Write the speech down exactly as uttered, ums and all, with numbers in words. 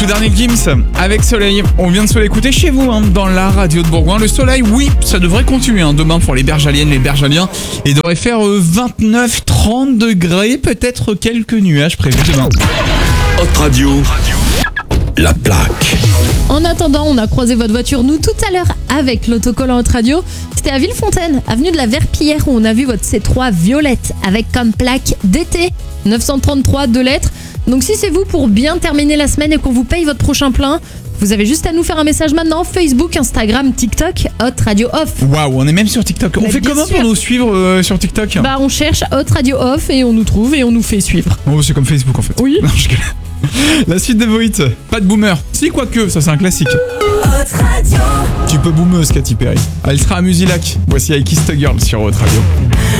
tout dernier Gims avec Soleil. On vient de se l'écouter chez vous, hein, dans la radio de Bourgoin. Le soleil, oui, ça devrait continuer hein, demain pour les bergaliennes, les bergaliens. Et devrait faire euh, vingt-neuf trente degrés, peut-être quelques nuages prévus demain. Hot Radio, la plaque. En attendant, on a croisé votre voiture, nous, tout à l'heure, avec l'autocollant Hot Radio. C'était à Villefontaine, avenue de la Verpillière, où on a vu votre C trois violette, avec comme plaque D T neuf cent trente-trois, deux lettres. Donc si c'est vous pour bien terminer la semaine et qu'on vous paye votre prochain plein, vous avez juste à nous faire un message maintenant, Facebook, Instagram, TikTok, Hot Radio Off. Waouh, on est même sur TikTok. On Mais fait bien comment sûr. pour nous suivre euh, sur TikTok? Bah on cherche Hot Radio Off et on nous trouve et on nous fait suivre. Oh, c'est comme Facebook en fait. Oui. Non, je... La suite de vos hits. Pas de boomer. Si, quoique, ça c'est un classique. Hot Radio. Tu peux boomeuse, Katy Perry. Elle sera à Musilac. Voici I Kissed a Girl sur Hot Radio.